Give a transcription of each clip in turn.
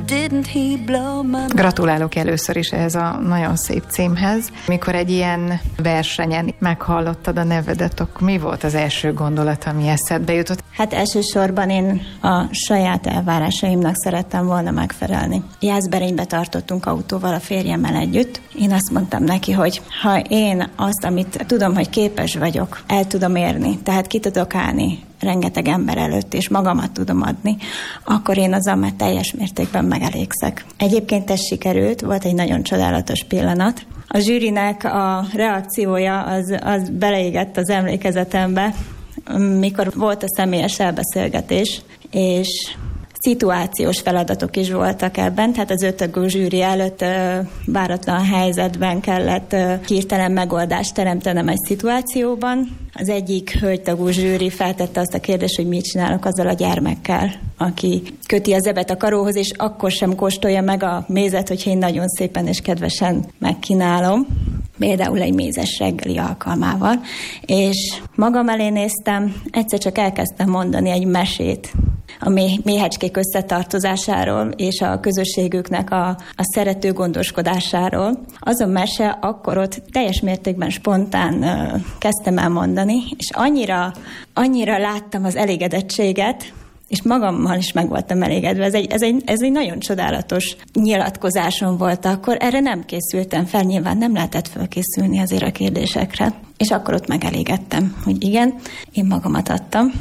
didn't he blow my mind? Gratulálok először is ehhez a nagyon szép címhez. Mikor egy ilyen versenyen meghallottad a nevedet, akkor mi volt az első gondolat, ami eszedbe jutott? Hát elsősorban én a saját elvárásaimnak szerettem volna megfelelni. Jászberénybe tartottunk autóval a férjemmel együtt. Én azt mondtam neki, hogy ha én azt, amit tudom, hogy képes vagyok, el tudom érni, tehát ki tudok állni rengeteg ember előtt, és magamat tudom adni, akkor én azzal már teljes mértékben megelégszek. Egyébként ez sikerült, volt egy nagyon csodálatos pillanat. A zsűrinek a reakciója az beleégett az emlékezetembe, mikor volt a személyes elbeszélgetés, és szituációs feladatok is voltak ebben, tehát az 5 tagú zsűri előtt váratlan helyzetben kellett hirtelen megoldást teremtenem egy szituációban. Az egyik hölgytagú zsűri feltette azt a kérdést, hogy mit csinálok azzal a gyermekkel, aki köti a zebet a karóhoz, és akkor sem kóstolja meg a mézet, hogyha én nagyon szépen és kedvesen megkínálom. Például egy mézes reggeli alkalmával. És magam elé néztem, egyszer csak elkezdtem mondani egy mesét a méhecskék összetartozásáról és a közösségüknek a szerető gondoskodásáról. Az a mese akkor ott teljes mértékben spontán kezdtem el mondani, és annyira láttam az elégedettséget, és magammal is meg voltam elégedve. Ez egy nagyon csodálatos nyilatkozásom volt akkor. Erre nem készültem fel, nyilván nem lehetett felkészülni azért a kérdésekre. És akkor ott megelégedtem, hogy igen, én magamat adtam.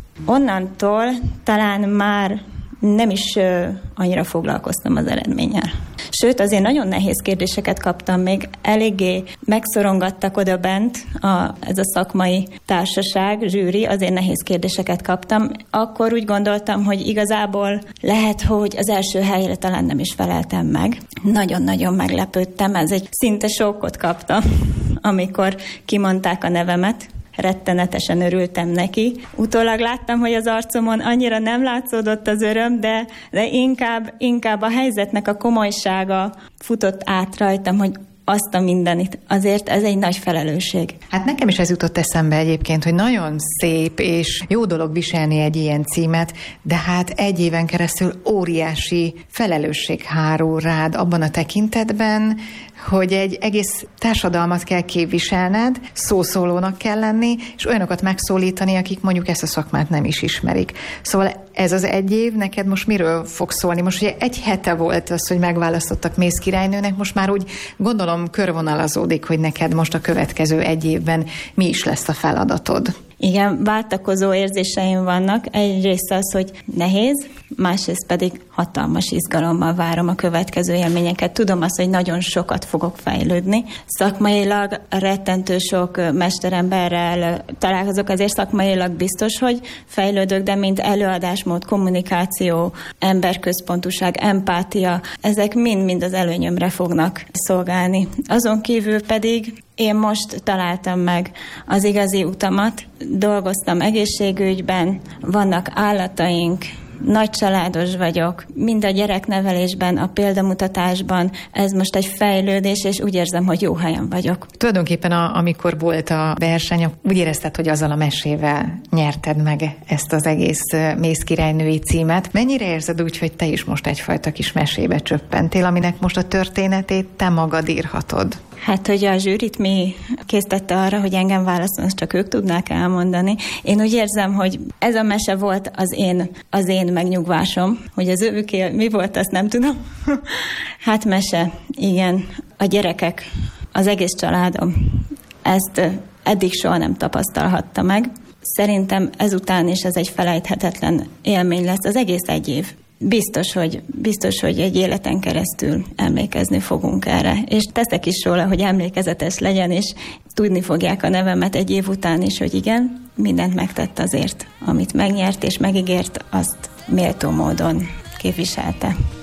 Onnantól talán már nem is annyira foglalkoztam az eredménnyel. Sőt, azért nagyon nehéz kérdéseket kaptam, még eléggé megszorongattak oda bent ez a szakmai társaság, zsűri, azért nehéz kérdéseket kaptam. Akkor úgy gondoltam, hogy igazából lehet, hogy az első helyre talán nem is feleltem meg. Nagyon-nagyon meglepődtem, ez egy szinte sokkot kaptam, amikor kimondták a nevemet. Rettenetesen örültem neki. Utólag láttam, hogy az arcomon annyira nem látszódott az öröm, de inkább a helyzetnek a komolysága futott át rajtam, hogy azt a mindenit. Azért ez egy nagy felelősség. Hát nekem is ez jutott eszembe egyébként, hogy nagyon szép és jó dolog viselni egy ilyen címet, de hát egy éven keresztül óriási felelősség hárul rád abban a tekintetben, hogy egy egész társadalmat kell képviselned, szószólónak kell lenni, és olyanokat megszólítani, akik mondjuk ezt a szakmát nem is ismerik. Szóval ez az egy év neked most miről fog szólni? Most ugye egy hete volt az, hogy megválasztottak mézkirálynőnek, most már úgy gondolom körvonalazódik, hogy neked most a következő egy évben mi is lesz a feladatod. Igen, váltakozó érzéseim vannak. Egyrészt az, hogy nehéz, másrészt pedig hatalmas izgalommal várom a következő élményeket. Tudom azt, hogy nagyon sokat fogok fejlődni. Szakmailag rettentő sok mesteremberrel találkozok, azért szakmailag biztos, hogy fejlődök, de mint előadásmód, kommunikáció, emberközpontúság, empátia, ezek mind-mind az előnyömre fognak szolgálni. Azon kívül pedig én most találtam meg az igazi utamat, dolgoztam egészségügyben, vannak állataink, nagycsaládos vagyok, mind a gyereknevelésben, a példamutatásban, ez most egy fejlődés, és úgy érzem, hogy jó helyen vagyok. Tulajdonképpen amikor volt a verseny, úgy érezted, hogy azzal a mesével nyerted meg ezt az egész mézkirálynői címet. Mennyire érzed úgy, hogy te is most egyfajta kis mesébe csöppentél, aminek most a történetét te magad írhatod? Hát, hogy a zsűrit mi készítette arra, hogy engem válaszol, azt csak ők tudnák elmondani. Én úgy érzem, hogy ez a mese volt az én megnyugvásom, hogy az őké mi volt, azt nem tudom. Hát mese, igen. A gyerekek, az egész családom ezt eddig soha nem tapasztalhatta meg. Szerintem ezután is ez egy felejthetetlen élmény lesz az egész egy év. Biztos, hogy egy életen keresztül emlékezni fogunk erre. És teszek is róla, hogy emlékezetes legyen, és tudni fogják a nevemet egy év után is, hogy igen, mindent megtett azért, amit megnyert és megígért, azt méltó módon képviselte.